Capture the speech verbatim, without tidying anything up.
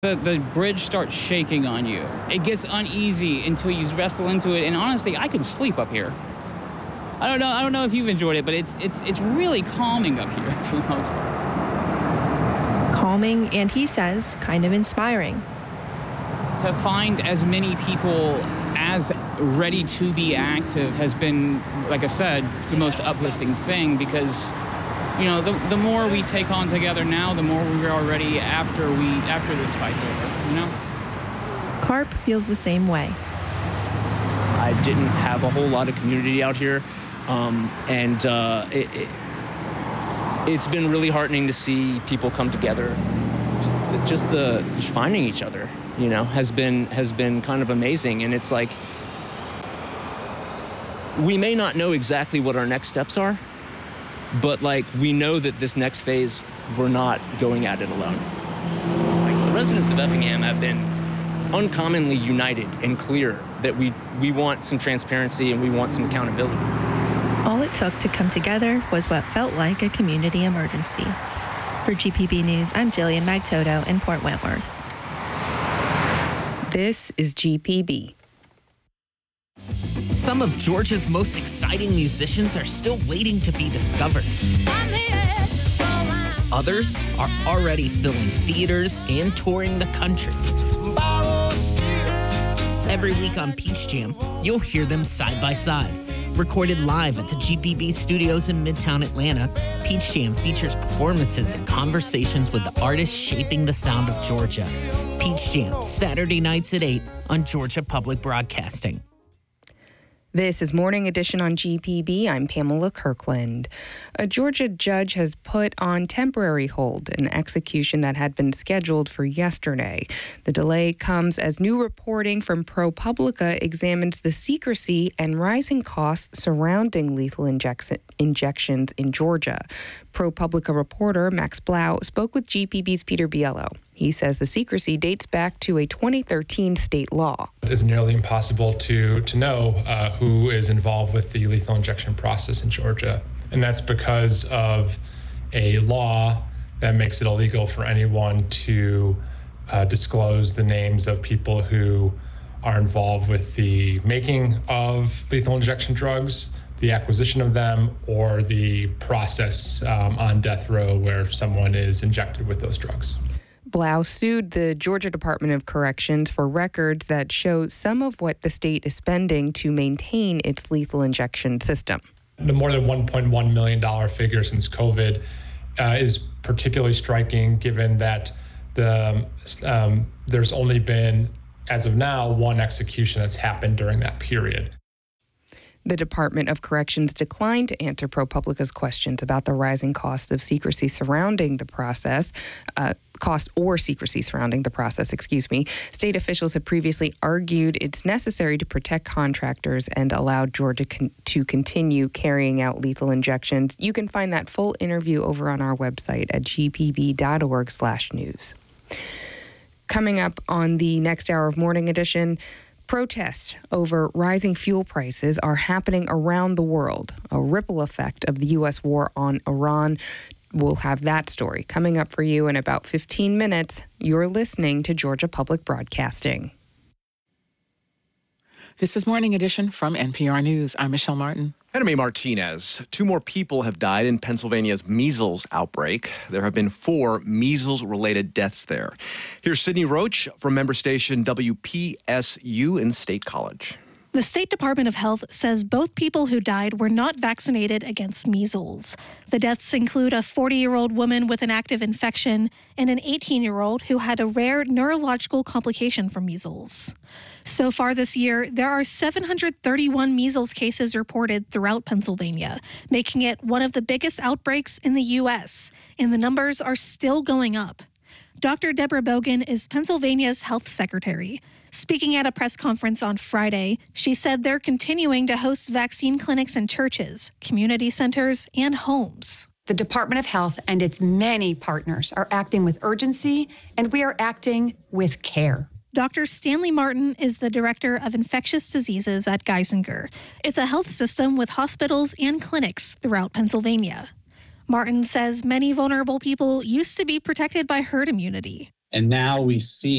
The, the bridge starts shaking on you. It gets uneasy until you wrestle into it, and honestly, I could sleep up here. I don't know. I don't know if you've enjoyed it, but it's it's it's really calming up here for the most part. Calming, and he says, kind of inspiring. To find as many people as ready to be active has been, like I said, the most uplifting thing, because, you know, the the more we take on together now, the more we are ready after we after this fight's over, you know? Karp feels the same way. I didn't have a whole lot of community out here, um, and uh, it, it, it's been really heartening to see people come together. Just the just finding each other, you know, has been has been kind of amazing, and it's like we may not know exactly what our next steps are, but like we know that this next phase, we're not going at it alone. Like, the residents of Effingham have been uncommonly united and clear that we we want some transparency and we want some accountability. All it took to come together was what felt like a community emergency. For G P B News, I'm Jillian Magtoto in Port Wentworth. This is G P B. Some of Georgia's most exciting musicians are still waiting to be discovered. Others are already filling theaters and touring the country. Every week on Peach Jam, you'll hear them side by side. Recorded live at the G P B studios in Midtown Atlanta, Peach Jam features performances and conversations with the artists shaping the sound of Georgia. Peach Jam, Saturday nights at eight on Georgia Public Broadcasting. This is Morning Edition on G P B. I'm Pamela Kirkland. A Georgia judge has put on temporary hold an execution that had been scheduled for yesterday. The delay comes as new reporting from ProPublica examines the secrecy and rising costs surrounding lethal injec- injections in Georgia. ProPublica reporter Max Blau spoke with G P B's Peter Biello. He says the secrecy dates back to a twenty thirteen state law. It's nearly impossible to, to know uh, who is involved with the lethal injection process in Georgia. And that's because of a law that makes it illegal for anyone to uh, disclose the names of people who are involved with the making of lethal injection drugs, the acquisition of them, or the process um, on death row where someone is injected with those drugs. Blau sued the Georgia Department of Corrections for records that show some of what the state is spending to maintain its lethal injection system. The more than one point one million dollars figure since COVID uh, is particularly striking, given that the um, there's only been, as of now, one execution that's happened during that period. The Department of Corrections declined to answer ProPublica's questions about the rising cost of secrecy surrounding the process, uh, cost or secrecy surrounding the process, excuse me. State officials have previously argued it's necessary to protect contractors and allow Georgia con- to continue carrying out lethal injections. You can find that full interview over on our website at g p b dot org slash news. Coming up on the next hour of Morning Edition, protests over rising fuel prices are happening around the world, a ripple effect of the U S war on Iran. We'll have that story coming up for you in about fifteen minutes. You're listening to Georgia Public Broadcasting. This is Morning Edition from N P R News. I'm Michelle Martin. Enemy Martinez. Two more people have died in Pennsylvania's measles outbreak. There have been four measles-related deaths there. Here's Sydney Roach from member station W P S U in State College. The State Department of Health says both people who died were not vaccinated against measles. The deaths include a forty-year-old woman with an active infection and an eighteen-year-old who had a rare neurological complication from measles. So far this year, there are seven hundred thirty-one measles cases reported throughout Pennsylvania, making it one of the biggest outbreaks in the U S, and the numbers are still going up. Doctor Deborah Bogan is Pennsylvania's health secretary. Speaking at a press conference on Friday, she said they're continuing to host vaccine clinics in churches, community centers, and homes. The Department of Health and its many partners are acting with urgency, and we are acting with care. Doctor Stanley Martin is the director of infectious diseases at Geisinger. It's a health system with hospitals and clinics throughout Pennsylvania. Martin says many vulnerable people used to be protected by herd immunity. And now we see